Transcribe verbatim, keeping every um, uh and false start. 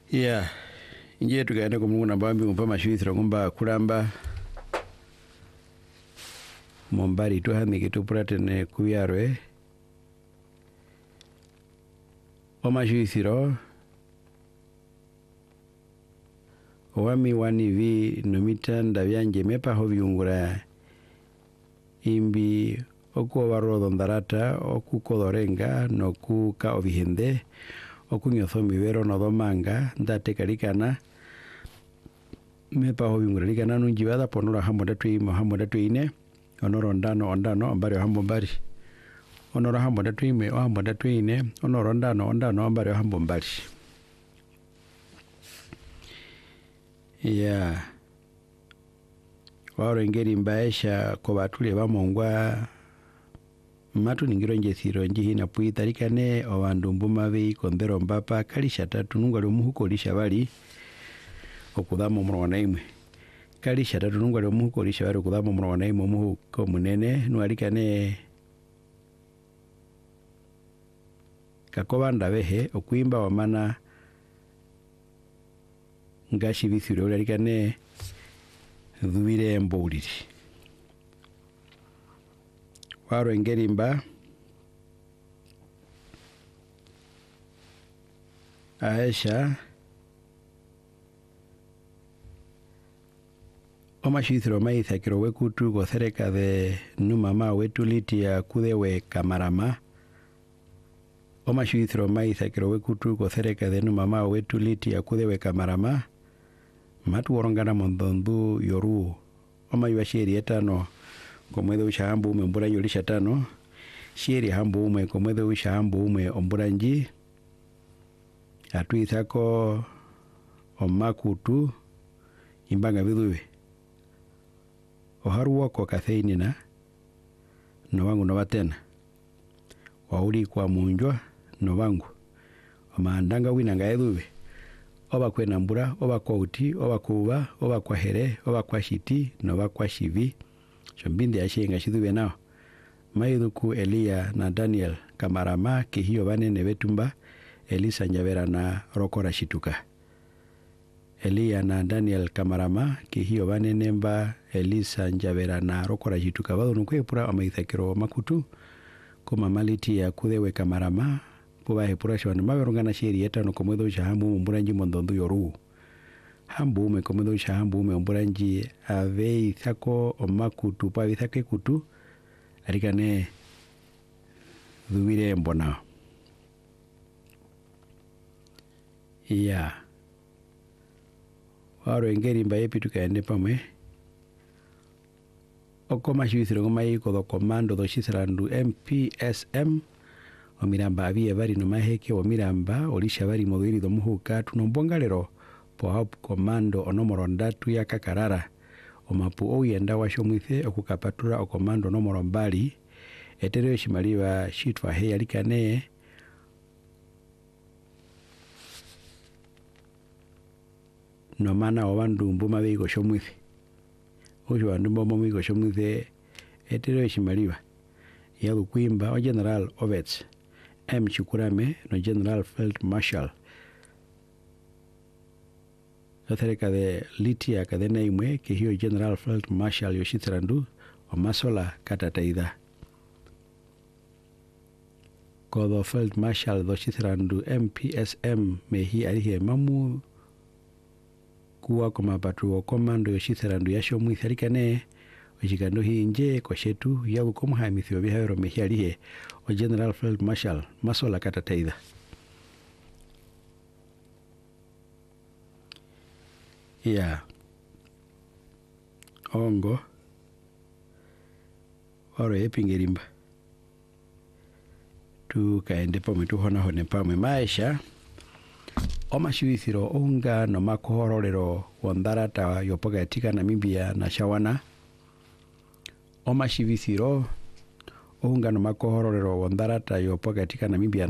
Yeah, inje tukaenda ku Mungu namba mbingu mpama shwithiro ngumba kulamba mombari tuhanike tupuratene kuyarwe oma shwithiro owami wani vi nomitanda byanje mepaho byungura imbi okuwa barodho ndarata okukodorenga nokuka obihende okunyotho mibero nodomanga ndatekarikana mepaho byungura likana nunjibada ponora hambo datwi hambo datwine onoro ndano ondano ambari hambo mbari onoro hambo datwime hambo datwine onoro ndano ondano ambari hambo mbari. Yeah. Waro ngeri mbaesha kwa batule bamongwa matu ningiro njethiro njihina puitarikane obandu mbumabe ikondero mbapa kalisha tatu nungwali omuhuko lisha bali okudamo murwana imwe kalisha tatu nungwali omuhuko lisha bali okudamo murwana imwe omuhuko munene nwalikane kakobanda behe okuimba wamana ngashi bithire olarikane dhubire mbouliri waro engerimba aesha omashithiro maithakiro wekutu gothereka de numama wetu litia kudewe kamarama omashithiro maithakiro wekutu gothereka de numama wetu litia kudewe kamarama matu worongana mondondu yoru oma yuwa sheri etano komwede usha hambu ume ombura yolisha tano sheri hambu ume komwede usha hambu ume ombura nji atu ithako omakutu imbanga vidhuwe oharu wako katheinina no wangu no watena wauli kwa munjwa no wangu omaandanga winanga edhuwe oba kwena mbura oba kwa uti oba kuba oba kwa here oba kwa shiti no kwa shivi shombindi ashenga shidhuwe nao maidhuku Elia na Daniel kamarama kihiyo banene betumba Elisa njavera na rokora shituka Elia na Daniel kamarama kihiyo banene mba Elisa njavera na rokora shituka badhunu kwepura amaithakiro makutu kuma maliti ya kudewe kamarama puba hepura shwanu mawerungana sheri etano komwedo shahambu mburanji mondondu yoru hambu ume komwedo shahambu ume mburanji ave ithako omakutu pa ithake kutu arikane dhubire mbona iya waro engeri mbaye pitu kaende pamwe okoma shwithiro ngoma yiko do komando do shitrandu M P S M omiramba abiye bari no maheke omiramba olisha bari modwiri do muhuka tunombongalero po hop komando onomoro ndatu ya kakarara omapu oyenda washo mwithe okukapatura okomando nomoro mbali etere shimaliwa shitwa he yalikane no mana obandu mbuma bego shomwithe ojo bandu mboma migo shomwithe etere shimaliwa ya kuimba o General Ovets M Chukurame no General Field Marshal athereka de litia kadena imwe ke hiyo General Field Marshal yoshitrandu o masola katataida kodo Field Marshal do shitrandu M P S M mehi arihe mamu kuwa koma patu komando yoshitrandu yasho mwitharikane ojikando hinje kwa shetu yabu komu hamithio bihayoro mehi arihe o General Field Marshal masola katataida ya ongo oro epingerimba tu kaende pome tu hona hone pame maisha oma shwithiro onga no makohororero wondarata yopoga tika Namibia na shawana oma shwithiro onga no makohororero wondarata yopoga tika Namibia